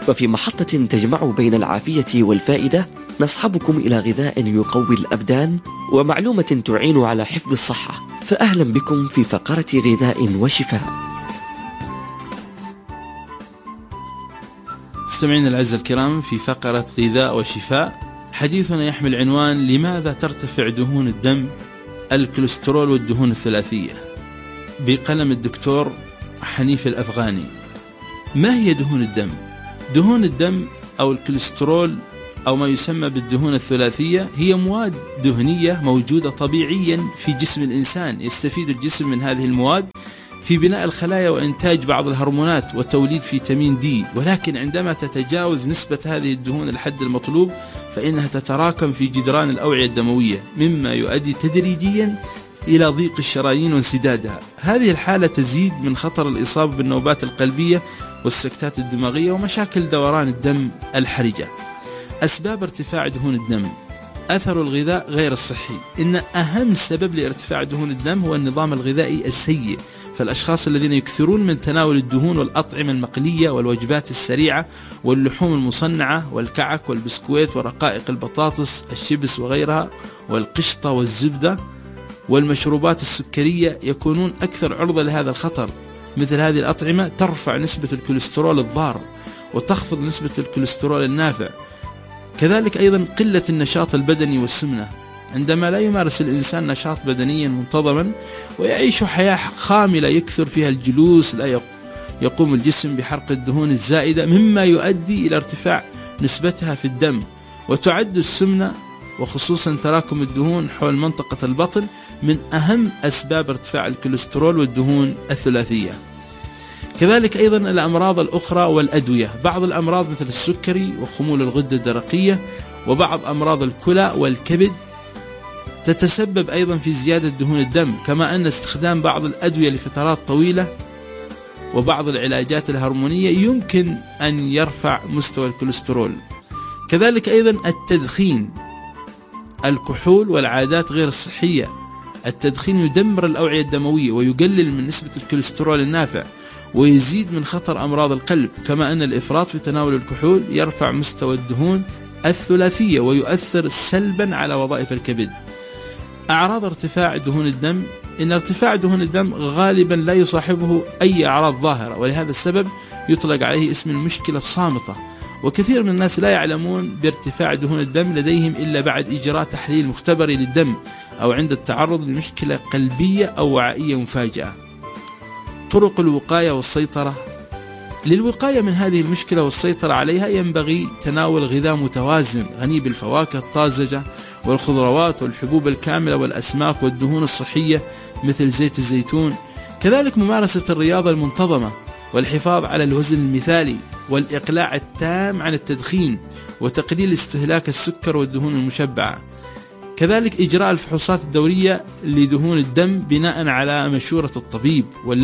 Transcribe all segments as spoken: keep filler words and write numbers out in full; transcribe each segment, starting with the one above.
وفي محطة تجمع بين العافية والفائدة نصحبكم إلى غذاء يقوي الأبدان ومعلومة تعين على حفظ الصحة، فأهلا بكم في فقرة غذاء وشفاء. مستمعينا الأعزاء الكرام، في فقرة غذاء وشفاء حديثنا يحمل عنوان: لماذا ترتفع دهون الدم، الكوليسترول والدهون الثلاثية، بقلم الدكتور حنيف الأفغاني. ما هي دهون الدم؟ دهون الدم أو الكوليسترول أو ما يسمى بالدهون الثلاثية هي مواد دهنية موجودة طبيعيا في جسم الإنسان، يستفيد الجسم من هذه المواد في بناء الخلايا وإنتاج بعض الهرمونات وتوليد فيتامين دي، ولكن عندما تتجاوز نسبة هذه الدهون الحد المطلوب فإنها تتراكم في جدران الأوعية الدموية، مما يؤدي تدريجيا إلى ضيق الشرايين وانسدادها. هذه الحالة تزيد من خطر الإصابة بالنوبات القلبية والسكتات الدماغية ومشاكل دوران الدم الحرجة. أسباب ارتفاع دهون الدم: أثر الغذاء غير الصحي. إن أهم سبب لارتفاع دهون الدم هو النظام الغذائي السيء، فالأشخاص الذين يكثرون من تناول الدهون والأطعمة المقلية والوجبات السريعة واللحوم المصنعة والكعك والبسكويت ورقائق البطاطس الشيبس وغيرها والقشطة والزبدة والمشروبات السكرية يكونون أكثر عرضة لهذا الخطر. مثل هذه الأطعمة ترفع نسبة الكوليسترول الضار وتخفض نسبة الكوليسترول النافع. كذلك أيضا قلة النشاط البدني والسمنة. عندما لا يمارس الإنسان نشاط بدنيا منتظما ويعيش حياة خاملة يكثر فيها الجلوس، لا يقوم الجسم بحرق الدهون الزائدة، مما يؤدي إلى ارتفاع نسبتها في الدم. وتعد السمنة وخصوصا تراكم الدهون حول منطقة البطن من أهم أسباب ارتفاع الكوليسترول والدهون الثلاثية. كذلك أيضا الأمراض الأخرى والأدوية. بعض الأمراض مثل السكري وخمول الغدة الدرقية وبعض أمراض الكلى والكبد تتسبب أيضا في زيادة دهون الدم، كما أن استخدام بعض الأدوية لفترات طويلة وبعض العلاجات الهرمونية يمكن أن يرفع مستوى الكوليسترول. كذلك أيضا التدخين، الكحول والعادات غير الصحية. التدخين يدمر الأوعية الدموية ويقلل من نسبة الكوليسترول النافع ويزيد من خطر أمراض القلب، كما أن الإفراط في تناول الكحول يرفع مستوى الدهون الثلاثية ويؤثر سلبا على وظائف الكبد. أعراض ارتفاع دهون الدم: إن ارتفاع دهون الدم غالبا لا يصاحبه أي أعراض ظاهرة، ولهذا السبب يطلق عليه اسم المشكلة الصامتة. وكثير من الناس لا يعلمون بارتفاع دهون الدم لديهم إلا بعد إجراء تحليل مختبري للدم أو عند التعرض لمشكلة قلبية أو وعائية مفاجئة. طرق الوقاية والسيطرة: للوقاية من هذه المشكلة والسيطرة عليها ينبغي تناول غذاء متوازن غني بالفواكه الطازجة والخضروات والحبوب الكاملة والأسماك والدهون الصحية مثل زيت الزيتون. كذلك ممارسة الرياضة المنتظمة والحفاظ على الوزن المثالي والإقلاع التام عن التدخين وتقليل استهلاك السكر والدهون المشبعة. كذلك إجراء الفحوصات الدورية لدهون الدم بناء على مشورة الطبيب،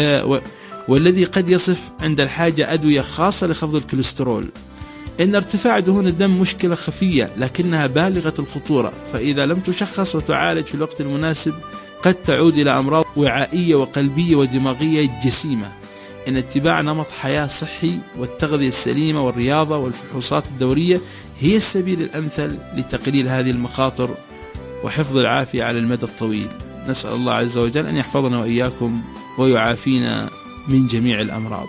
والذي قد يصف عند الحاجة أدوية خاصة لخفض الكوليسترول. إن ارتفاع دهون الدم مشكلة خفية لكنها بالغة الخطورة، فإذا لم تشخص وتعالج في الوقت المناسب قد تعود إلى أمراض وعائية وقلبية ودماغية جسيمة. إن اتباع نمط حياة صحي والتغذية السليمة والرياضة والفحوصات الدورية هي السبيل الأمثل لتقليل هذه المخاطر وحفظ العافية على المدى الطويل. نسأل الله عز وجل أن يحفظنا وإياكم ويعافينا من جميع الأمراض.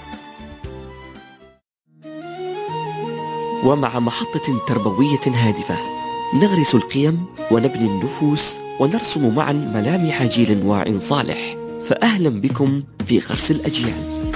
ومع محطة تربوية هادفة نغرس القيم ونبني النفوس ونرسم معا ملامح جيل واع صالح، فأهلا بكم في غرس الأجيال.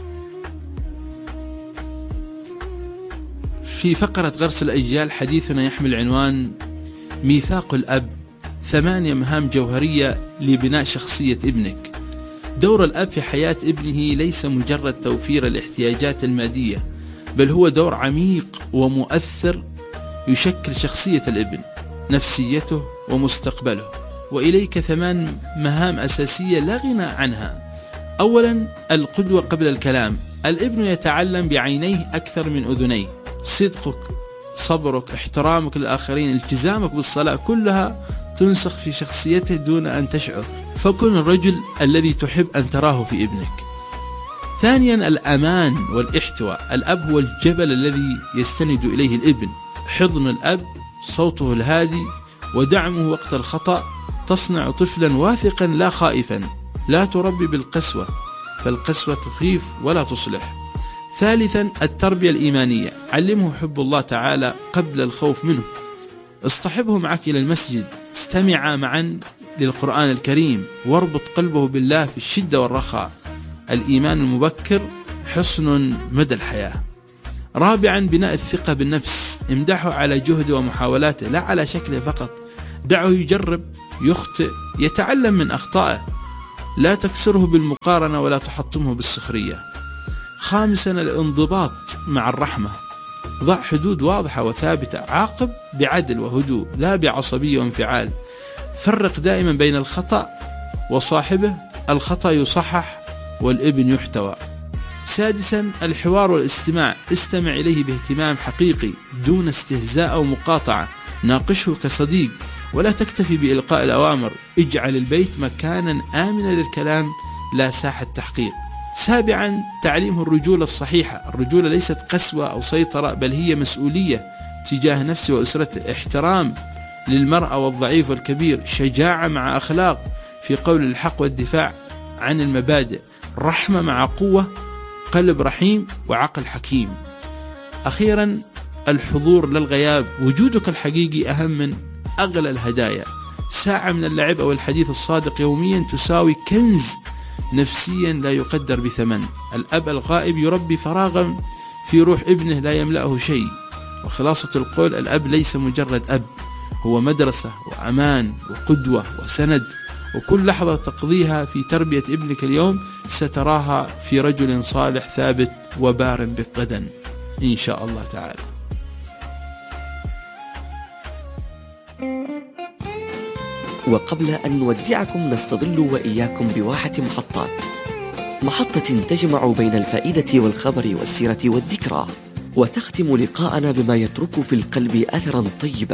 في فقرة غرس الأجيال حديثنا يحمل عنوان: ميثاق الأب، ثمانية مهام جوهرية لبناء شخصية ابنك. دور الأب في حياة ابنه ليس مجرد توفير الاحتياجات المادية، بل هو دور عميق ومؤثر يشكل شخصية الابن، نفسيته ومستقبله. وإليك ثمان مهام أساسية لا غنى عنها. أولا، القدوة قبل الكلام. الابن يتعلم بعينيه أكثر من أذنيه. صدقك، صبرك، احترامك للآخرين، التزامك بالصلاة، كلها تنسخ في شخصيته دون أن تشعر. فكن الرجل الذي تحب أن تراه في ابنك. ثانيا الأمان والاحتواء. الأب هو الجبل الذي يستند إليه الابن. حضن الأب، صوته الهادي ودعمه وقت الخطأ تصنع طفلا واثقا لا خائفا. لا تربي بالقسوة، فالقسوة تخيف ولا تصلح. ثالثا التربية الإيمانية. علمه حب الله تعالى قبل الخوف منه. اصطحبه معك إلى المسجد، استمع معا للقرآن الكريم، واربط قلبه بالله في الشدة والرخاء. الإيمان المبكر حصن مدى الحياة. رابعا بناء الثقة بالنفس. امدحه على جهده ومحاولاته لا على شكله فقط. دعه يجرب، يخطئ، يتعلم من أخطائه. لا تكسره بالمقارنة ولا تحطمه بالسخرية. خامسا الانضباط مع الرحمة. ضع حدود واضحة وثابتة. عاقب بعدل وهدوء لا بعصبية وانفعال. فرق دائما بين الخطأ وصاحبه. الخطأ يصحح والابن يحتوى. سادسا الحوار والاستماع. استمع إليه باهتمام حقيقي دون استهزاء أو مقاطعة. ناقشه كصديق ولا تكتفي بإلقاء الأوامر. اجعل البيت مكانا آمنا للكلام لا ساحة تحقيق. سابعا تعليمه الرجولة الصحيحة. الرجولة ليست قسوة أو سيطرة، بل هي مسؤولية تجاه نفسه وأسرته. احترام للمرأة والضعيف والكبير. شجاعة مع أخلاق في قول الحق والدفاع عن المبادئ. رحمة مع قوة. قلب رحيم وعقل حكيم. أخيرا الحضور للغياب. وجودك الحقيقي أهم من أغلى الهدايا. ساعة من اللعب أو الحديث الصادق يوميا تساوي كنز نفسيا لا يقدر بثمن. الأب الغائب يربي فراغا في روح ابنه لا يملأه شيء. وخلاصة القول الأب ليس مجرد أب، هو مدرسة وأمان وقدوة وسند. وكل لحظة تقضيها في تربية ابنك اليوم ستراها في رجل صالح ثابت وبار بك غدا إن شاء الله تعالى. وقبل أن نودعكم نستظل وإياكم بواحة محطات، محطة تجمع بين الفائدة والخبر والسيرة والذكرى، وتختم لقاءنا بما يترك في القلب أثرا طيبا.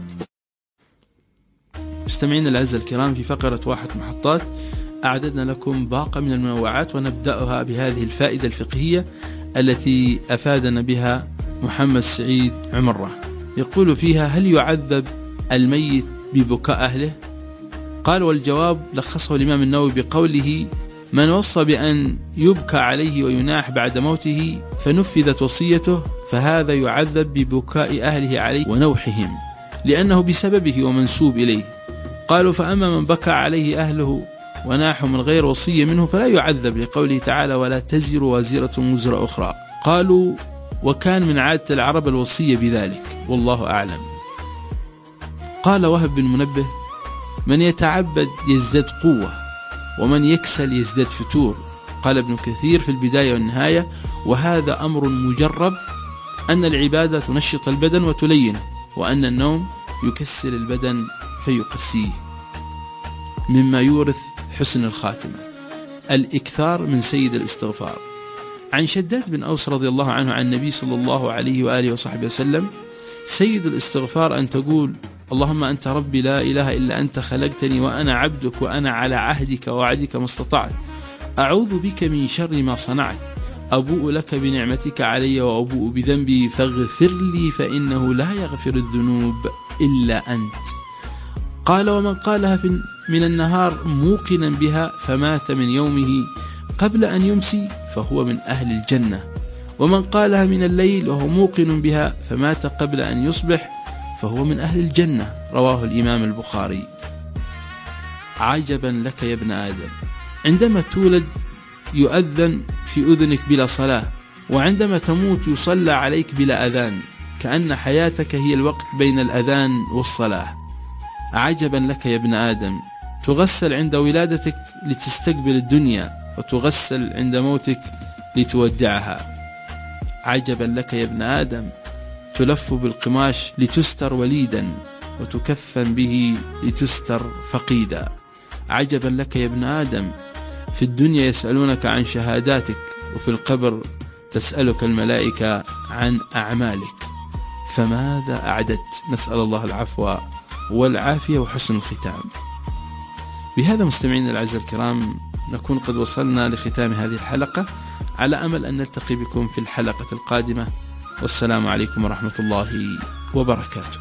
مستمعين الأعزاء الكرام، في فقرة واحة محطات أعددنا لكم باقة من المنوعات، ونبدأها بهذه الفائدة الفقهية التي أفادنا بها محمد سعيد عمرة. يقول فيها: هل يعذب الميت ببكاء أهله؟ قال: والجواب لخصه الإمام النووي بقوله: من وصى بأن يبكى عليه ويناح بعد موته فنفذت وصيته فهذا يعذب ببكاء أهله عليه ونوحهم، لأنه بسببه ومنسوب إليه. قالوا: فأما من بكى عليه أهله وناحوا من غير وصية منه فلا يعذب، لقوله تعالى: ولا تزر وازرة وزر أخرى. قالوا: وكان من عادة العرب الوصية بذلك، والله أعلم. قال وهب بن منبه: من يتعبد يزداد قوة، ومن يكسل يزداد فتور. قال ابن كثير في البداية والنهاية: وهذا أمر مجرب، أن العبادة تنشط البدن وتلينه، وأن النوم يكسل البدن فيقسيه. مما يورث حسن الخاتمة الإكثار من سيد الاستغفار. عن شداد بن أوس رضي الله عنه عن النبي صلى الله عليه وآله وصحبه وسلم: سيد الاستغفار أن تقول: اللهم أنت ربي لا إله إلا أنت خلقتني وأنا عبدك وأنا على عهدك ووعدك ما استطعت، أعوذ بك من شر ما صنعت، أبوء لك بنعمتك علي وأبوء بذنبي فاغفر لي فإنه لا يغفر الذنوب إلا أنت. قال: ومن قالها من النهار موقنا بها فمات من يومه قبل أن يمسي فهو من أهل الجنة، ومن قالها من الليل وهو موقن بها فمات قبل أن يصبح فهو من أهل الجنة. رواه الإمام البخاري. عجبا لك يا ابن آدم، عندما تولد يؤذن في أذنك بلا صلاة، وعندما تموت يصلى عليك بلا أذان، كأن حياتك هي الوقت بين الأذان والصلاة. عجبا لك يا ابن آدم، تغسل عند ولادتك لتستقبل الدنيا، وتغسل عند موتك لتودعها. عجبا لك يا ابن آدم، تلف بالقماش لتستر وليدا، وتكفن به لتستر فقيدا. عجبا لك يا ابن آدم، في الدنيا يسألونك عن شهاداتك، وفي القبر تسألك الملائكة عن أعمالك، فماذا أعددت؟ نسأل الله العفو والعافية وحسن الختام. بهذا مستمعين الأعزاء الكرام نكون قد وصلنا لختام هذه الحلقة. على أمل أن نلتقي بكم في الحلقة القادمة، والسلام عليكم ورحمة الله وبركاته.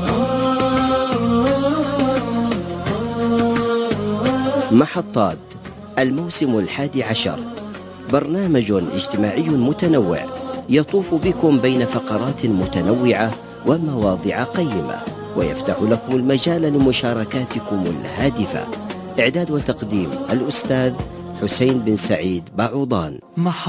محطات الموسم الحادي عشر، برنامج اجتماعي متنوع يطوف بكم بين فقرات متنوعة ومواضيع قيمة، ويفتح لكم المجال لمشاركاتكم الهادفة. إعداد وتقديم الأستاذ حسين بن سعيد بعوضان.